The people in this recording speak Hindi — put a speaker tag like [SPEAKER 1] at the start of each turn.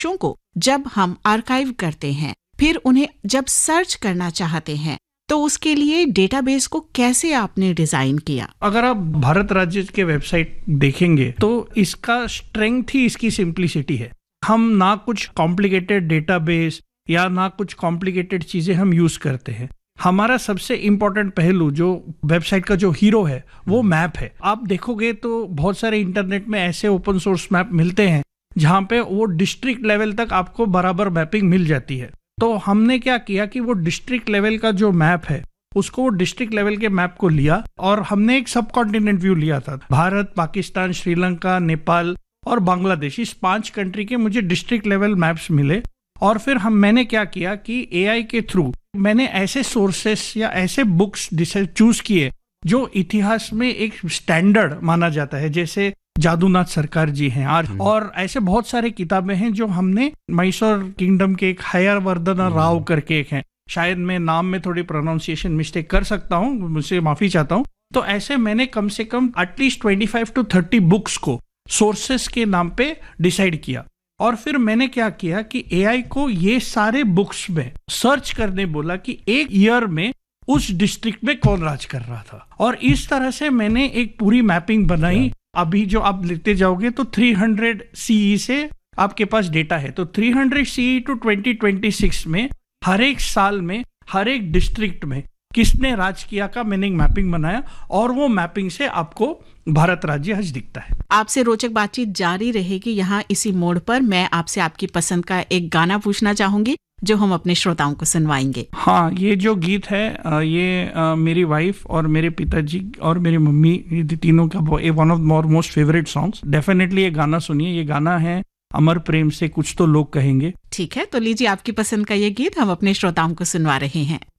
[SPEAKER 1] शो को जब हम आर्काइव करते हैं, फिर उन्हें जब सर्च करना चाहते हैं, तो उसके लिए डेटाबेस को कैसे आपने डिजाइन किया?
[SPEAKER 2] अगर आप भारत राज्य के वेबसाइट देखेंगे तो इसका स्ट्रेंथ ही इसकी सिंप्लिसिटी है। हम ना कुछ कॉम्प्लिकेटेड डेटाबेस या ना कुछ कॉम्प्लिकेटेड चीजें हम यूज करते हैं। हमारा सबसे इम्पोर्टेंट पहलू जो वेबसाइट का जो हीरो है वो मैप है। आप देखोगे तो बहुत सारे इंटरनेट में ऐसे ओपन सोर्स मैप मिलते हैं जहाँ पे वो डिस्ट्रिक्ट लेवल तक आपको बराबर मैपिंग मिल जाती है। तो हमने क्या किया कि वो डिस्ट्रिक्ट लेवल का जो मैप है उसको डिस्ट्रिक्ट लेवल के मैप को लिया और हमने एक सब कॉन्टिनेंट व्यू लिया था। भारत, पाकिस्तान, श्रीलंका, नेपाल और बांग्लादेश, इस 5 कंट्री के मुझे डिस्ट्रिक्ट लेवल मैप्स मिले। और फिर मैंने क्या किया कि एआई के थ्रू मैंने ऐसे सोर्सेस या ऐसे बुक्स चूज किए जो इतिहास में एक स्टैंडर्ड माना जाता है, जैसे जादूनाथ सरकार जी हैं और ऐसे बहुत सारे किताबें हैं जो हमने मैसूर किंगडम के एक हयवर्धन राव करके एक हैं, शायद मैं नाम में थोड़ी प्रोनाउंसिएशन मिस्टेक कर सकता हूँ, मुझसे माफी चाहता हूँ। तो ऐसे मैंने कम से कम एटलीस्ट 25 to 30 बुक्स को सोर्सेस के नाम पे डिसाइड किया। और फिर मैंने क्या किया कि एआई को ये सारे बुक्स में सर्च करने बोला कि एक ईयर में उस डिस्ट्रिक्ट में कौन राज कर रहा था, और इस तरह से मैंने एक पूरी मैपिंग बनाई। अभी जो आप लेते जाओगे तो 300 CE से आपके पास डेटा है, तो 300 CE to 2026 में हर एक साल में हर एक डिस्ट्रिक्ट में किसने राज किया का मैंने एक मैपिंग बनाया और वो मैपिंग से आपको भारत राज्य आज दिखता है।
[SPEAKER 1] आपसे रोचक बातचीत जारी रहेगी। यहाँ इसी मोड़ पर मैं आपसे आपकी पसंद का एक गाना पूछना चाहूंगी जो हम अपने श्रोताओं को सुनवाएंगे।
[SPEAKER 2] हाँ, ये जो गीत है ये मेरी वाइफ और मेरे पिताजी और मेरी मम्मी, ये तीनों का one of most favourite songs. Definitely ये गाना सुनिए। ये गाना है अमर प्रेम से कुछ तो लोग कहेंगे।
[SPEAKER 1] ठीक है, तो लीजिए आपकी पसंद का ये गीत हम अपने श्रोताओं को सुनवा रहे हैं।